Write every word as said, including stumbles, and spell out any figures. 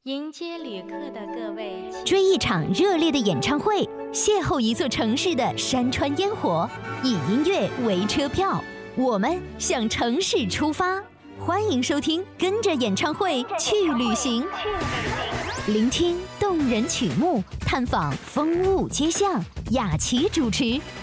迎接旅客的各位， 追一场热烈的演唱会，邂逅一座城市的山川烟火，以音乐为车票，我们向城市出发。欢迎收听《跟着演唱会去旅行》，聆听动人曲目，探访风物街巷。雅琪主持，